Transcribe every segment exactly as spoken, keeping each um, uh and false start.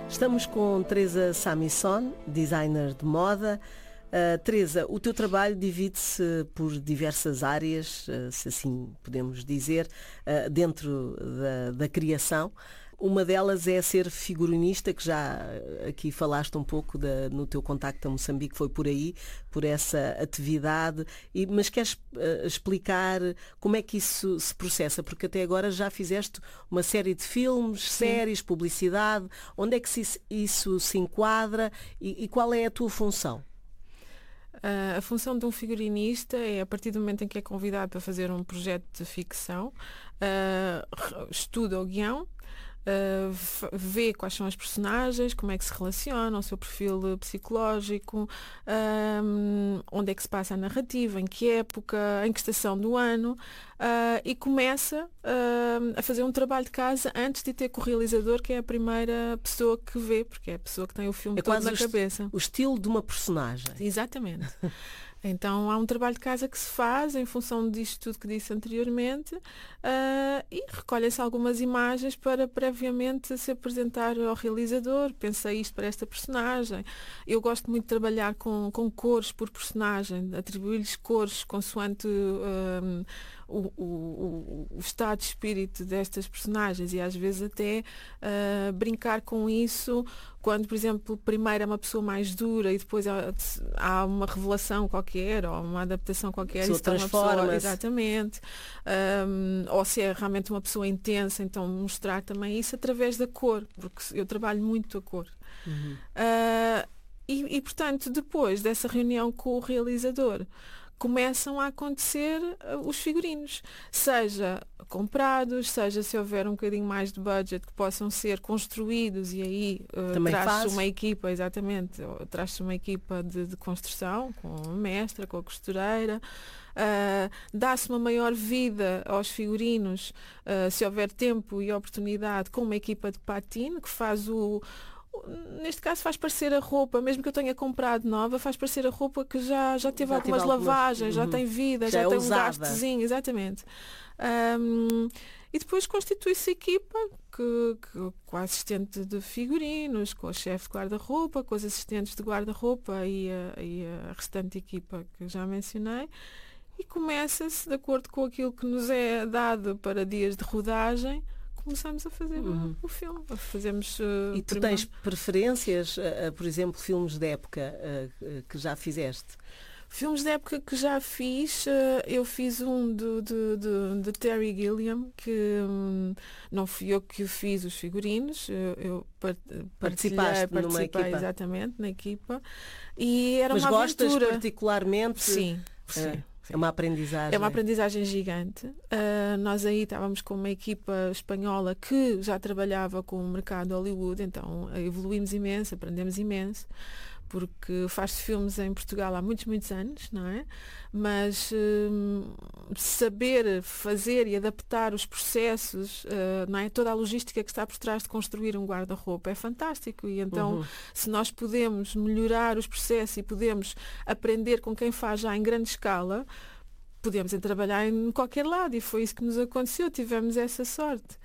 Estamos com Teresa Samison, designer de moda. Uh, Teresa, o teu trabalho divide-se por diversas áreas, uh, se assim podemos dizer, uh, dentro da, da criação. Uma delas é ser figurinista, que já aqui falaste um pouco da, no teu contacto a Moçambique, foi por aí, por essa atividade, e, mas queres uh, explicar como é que isso se processa? Porque até agora já fizeste uma série de filmes, Sim. séries, publicidade, onde é que se, isso se enquadra e, e qual é a tua função? Uh, a função de um figurinista é, a partir do momento em que é convidado para fazer um projeto de ficção, uh, estuda o guião, Uh, vê quais são as personagens, como é que se relacionam, o seu perfil psicológico, um, onde é que se passa a narrativa, em que época, em que estação do ano, uh, e começa uh, a fazer um trabalho de casa antes de ter com o realizador, que é a primeira pessoa que vê, porque é a pessoa que tem o filme é todo na o cabeça. Est- o estilo de uma personagem. Exatamente. Então há um trabalho de casa que se faz em função disto tudo que disse anteriormente, uh, e recolhem-se algumas imagens para previamente se apresentar ao realizador. Pensei isto para esta personagem. Eu gosto muito de trabalhar com, com cores por personagem, atribuir-lhes cores consoante um, o, o, o estado de espírito destas personagens e às vezes até uh, brincar com isso quando, por exemplo, primeiro é uma pessoa mais dura e depois há, há uma revelação qualquer ou uma adaptação qualquer. Isso transforma-se. Exatamente. Um, ou se é realmente uma pessoa intensa, então mostrar também isso através da cor, porque eu trabalho muito a cor. Uhum. Uh, e, e, portanto, depois dessa reunião com o realizador, começam a acontecer uh, os figurinos, seja comprados, seja se houver um bocadinho mais de budget que possam ser construídos e aí uh, traz-se uma equipa, exatamente, traz-se uma equipa de, de construção, com a mestra, com a costureira, uh, dá-se uma maior vida aos figurinos, uh, se houver tempo e oportunidade, com uma equipa de patine que faz o neste caso faz parecer a roupa, mesmo que eu tenha comprado nova, faz parecer a roupa que já, já teve já algumas tive lavagens, algumas... já tem vida, já, já é tem usada. Um gastozinho, exatamente. Um, e depois constitui-se a equipa que, que, com a assistente de figurinos, com a chefe de guarda-roupa, com os assistentes de guarda-roupa e a, e a restante equipa que já mencionei. E começa-se, de acordo com aquilo que nos é dado para dias de rodagem, começamos a fazer uhum. o, o filme. Fazemos, uh, e tu primeiro... tens preferências, uh, uh, por exemplo, filmes de época uh, uh, que já fizeste? Filmes de época que já fiz, uh, eu fiz um de, de, de, de Terry Gilliam, que um, não fui eu que o fiz os figurinos, eu, eu part, participaste numa equipa. Exatamente, na equipa. E era Mas uma gostas aventura. particularmente? Sim, sim. Uh, É uma aprendizagem. É uma aprendizagem gigante. Uh, nós aí estávamos com uma equipa espanhola que já trabalhava com o mercado Hollywood, então evoluímos imenso, aprendemos imenso, porque faz-se filmes em Portugal há muitos, muitos anos, não é? Mas uh, saber fazer e adaptar os processos, uh, não é? Toda a logística que está por trás de construir um guarda-roupa é fantástico e então uhum. se nós podemos melhorar os processos e podemos aprender com quem faz já em grande escala, podemos ir trabalhar em qualquer lado e foi isso que nos aconteceu, tivemos essa sorte.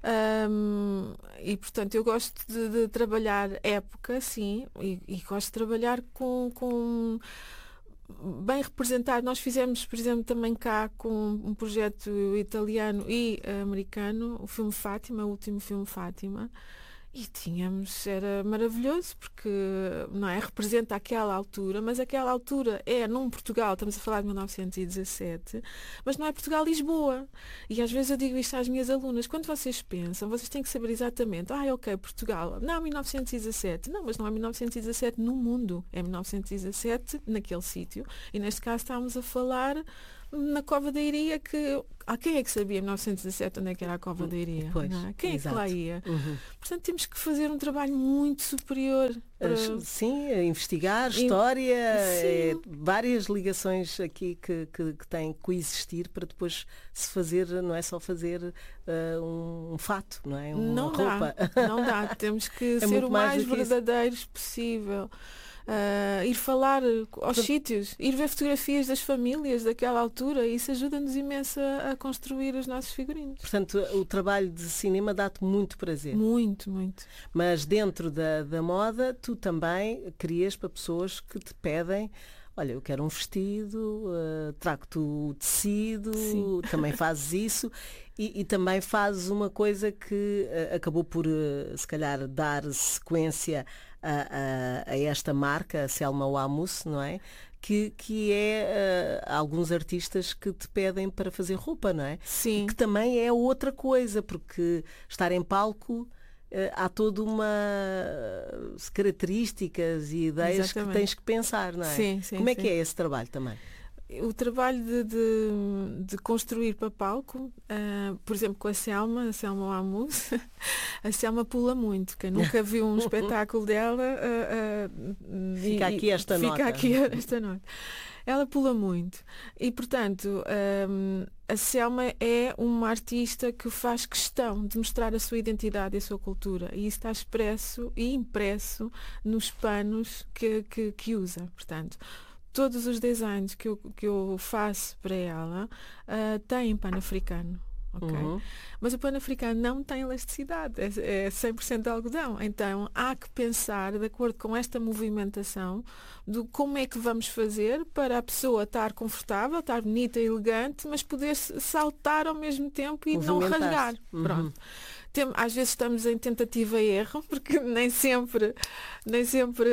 Um, e portanto eu gosto de, de trabalhar época, sim, e, e gosto de trabalhar com, com bem representado. Nós fizemos, por exemplo, também cá com um projeto italiano e americano, o filme Fátima, o último filme Fátima. E tínhamos, era maravilhoso, porque não é, representa aquela altura, mas aquela altura é num Portugal, estamos a falar de mil novecentos e dezassete, mas não é Portugal-Lisboa. E às vezes eu digo isto às minhas alunas, quando vocês pensam, vocês têm que saber exatamente, ah, ok, Portugal, não, mil novecentos e dezassete, não, mas não é mil novecentos e dezassete no mundo, é mil novecentos e dezassete naquele sítio, e neste caso estávamos a falar na Cova da Iria, que ah, quem é que sabia em mil novecentos e dezassete onde é que era a Cova da Iria? Pois, não é? Quem exato. é que lá ia? Uhum. Portanto, temos que fazer um trabalho muito superior. Para... Sim, investigar, história, é, várias ligações aqui que, que, que têm que coexistir para depois se fazer, não é só fazer uh, um, um fato, não é? Uma não roupa. Dá, não dá, temos que é ser o mais, mais verdadeiros possível. uh, ir falar aos sítios, ir ver fotografias das famílias daquela altura, e isso ajuda-nos imenso a, a construir os nossos figurinos. Portanto, o trabalho de cinema dá-te muito prazer. Muito, muito. Mas dentro da, da moda, tu também crias para pessoas que te pedem: olha, eu quero um vestido, uh, trago-te o tecido, Sim. também fazes isso, e, e também fazes uma coisa que uh, acabou por, uh, se calhar, dar sequência a, a, a esta marca, a Selma Wamous, não é? Que, que é uh, alguns artistas que te pedem para fazer roupa, não é? Sim. Que também é outra coisa, porque estar em palco, Uh, há toda uma uh, características e ideias Exatamente. que tens que pensar, não é? Sim, sim, Como é sim. que é esse trabalho também? O trabalho de, de, de construir para palco, uh, por exemplo, com a Selma, a Selma Wamous, a Selma pula muito. Quem nunca viu um espetáculo dela, uh, uh, fica e, aqui esta fica nota. aqui esta nota. Ela pula muito. E, portanto, um, a Selma é uma artista que faz questão de mostrar a sua identidade e a sua cultura. E isso está expresso e impresso nos panos que, que, que usa. Portanto, todos os designs que eu, que eu faço para ela uh, têm pano africano. Okay? Uhum. Mas o pano africano não tem elasticidade, é, é cem por cento de algodão. Então há que pensar, de acordo com esta movimentação, do como é que vamos fazer para a pessoa estar confortável, estar bonita e elegante, mas poder saltar ao mesmo tempo e não rasgar. Uhum. Pronto. Tem, às vezes estamos em tentativa e erro, porque nem sempre, nem sempre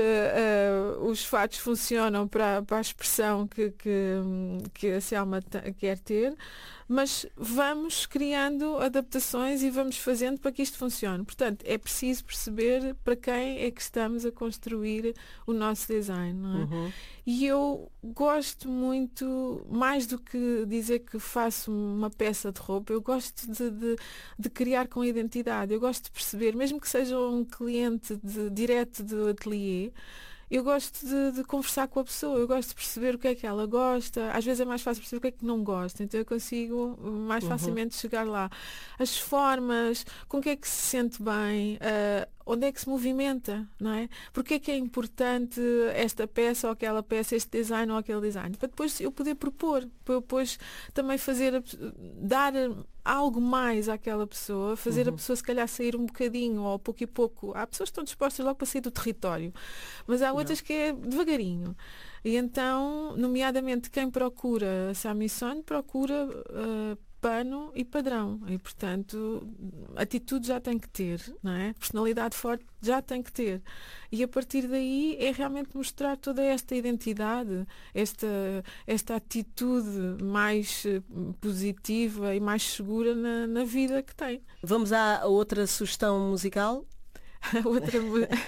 uh, os fatos funcionam para, para a expressão que, que, que a Selma quer ter, mas vamos criando adaptações e vamos fazendo para que isto funcione. Portanto, é preciso perceber para quem é que estamos a construir o nosso design, não é? Uhum. E eu gosto muito, mais do que dizer que faço uma peça de roupa, eu gosto de, de, de criar com identidade. Eu gosto de perceber, mesmo que seja um cliente de, direto do ateliê, eu gosto de, de conversar com a pessoa, eu gosto de perceber o que é que ela gosta. Às vezes é mais fácil perceber o que é que não gosta, então eu consigo mais facilmente uhum. chegar lá. As formas, com o que é que se sente bem, uh, onde é que se movimenta, não é? Porque é que é importante esta peça ou aquela peça, este design ou aquele design? Para depois eu poder propor, para depois também fazer, dar algo mais àquela pessoa, fazer uhum. a pessoa se calhar sair um bocadinho ou pouco e pouco. Há pessoas que estão dispostas logo para sair do território, mas há outras não. que é devagarinho. E então, nomeadamente, quem procura Samison procura uh, pano e padrão. E, portanto, atitude já tem que ter, não é? Personalidade forte já tem que ter. E a partir daí é realmente mostrar toda esta identidade, esta, esta atitude mais positiva e mais segura na, na vida que tem. Vamos à outra sugestão musical? A outra,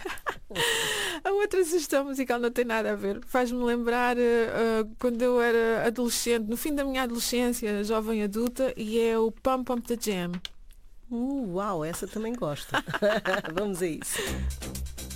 a outra sugestão musical não tem nada a ver. Faz-me lembrar uh, quando eu era adolescente, no fim da minha adolescência, jovem adulta, e é o Pump Pump the Jam. Uh, uau, essa também gosto. Vamos a isso.